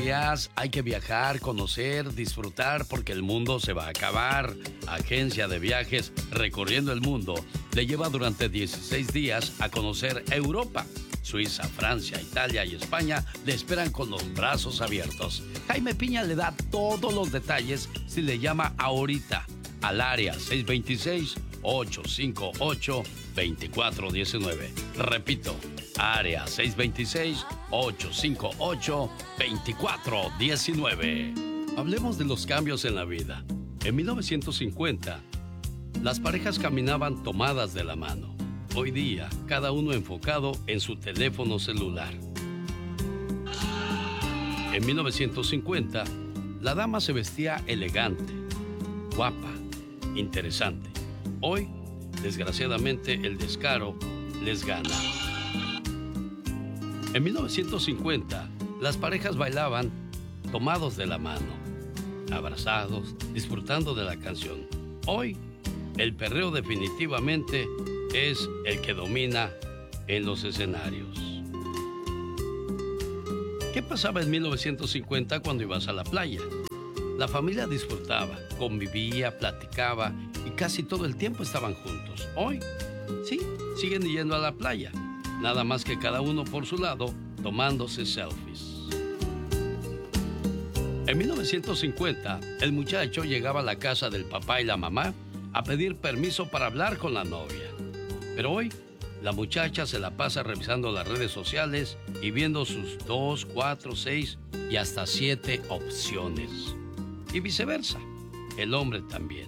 días, hay que viajar, conocer, disfrutar, porque el mundo se va a acabar. Agencia de Viajes Recorriendo el Mundo le lleva durante 16 días a conocer Europa. Suiza, Francia, Italia y España le esperan con los brazos abiertos. Jaime Piña le da todos los detalles si le llama ahorita al área 626-858-2419. Repito, área 626-858-2419. Hablemos de los cambios en la vida. En 1950, las parejas caminaban tomadas de la mano. Hoy día, cada uno enfocado en su teléfono celular. En 1950, la dama se vestía elegante, guapa, interesante. Hoy, desgraciadamente, el descaro les gana. En 1950, las parejas bailaban tomados de la mano, abrazados, disfrutando de la canción. Hoy, el perreo definitivamente es el que domina en los escenarios. ¿Qué pasaba en 1950 cuando ibas a la playa? La familia disfrutaba, convivía, platicaba y casi todo el tiempo estaban juntos. Hoy, sí, siguen yendo a la playa, nada más que cada uno por su lado, tomándose selfies. En 1950, el muchacho llegaba a la casa del papá y la mamá a pedir permiso para hablar con la novia. Pero hoy, la muchacha se la pasa revisando las redes sociales y viendo sus 2, 4, 6 y hasta 7 opciones. Y viceversa, el hombre también.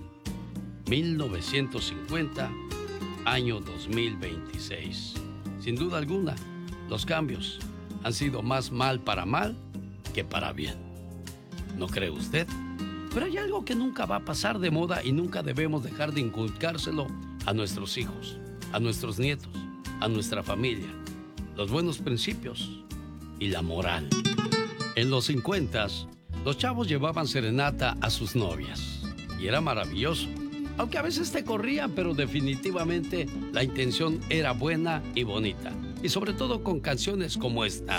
1950, año 2026. Sin duda alguna, los cambios han sido más mal para mal que para bien. ¿No cree usted? Pero hay algo que nunca va a pasar de moda y nunca debemos dejar de inculcárselo a nuestros hijos, a nuestros nietos, a nuestra familia. Los buenos principios y la moral. En los 50s, los chavos llevaban serenata a sus novias. Y era maravilloso. Aunque a veces te corrían, pero definitivamente la intención era buena y bonita. Y sobre todo con canciones como esta.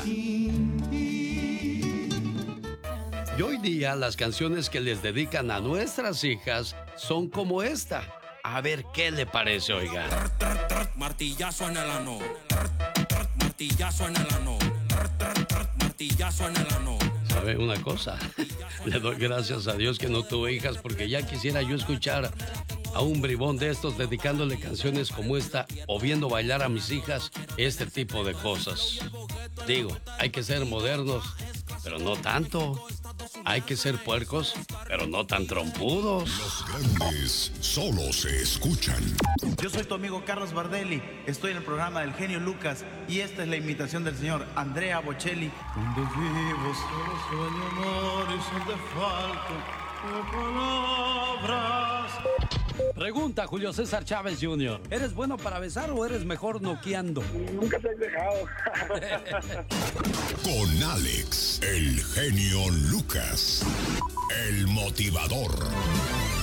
Y hoy día las canciones que les dedican a nuestras hijas son como esta. A ver qué le parece, oiga. Martillazo en el ano. Martillazo en el ano. Martillazo en el ano. ¿Sabe una cosa? Le doy gracias a Dios que no tuve hijas, porque ya quisiera yo escuchar a un bribón de estos dedicándole canciones como esta o viendo bailar a mis hijas este tipo de cosas. Digo, hay que ser modernos, pero no tanto. Hay que ser puercos, pero no tan trompudos. Los grandes solo se escuchan. Yo soy tu amigo Carlos Bardelli. Estoy en el programa del genio Lucas y esta es la imitación del señor Andrea Bocelli. Donde vivo solo sueño amor y son de falta de palabras. Pregunta Julio César Chávez Jr. ¿Eres bueno para besar o eres mejor noqueando? Nunca te he dejado. Con Alex, el genio Lucas, el motivador.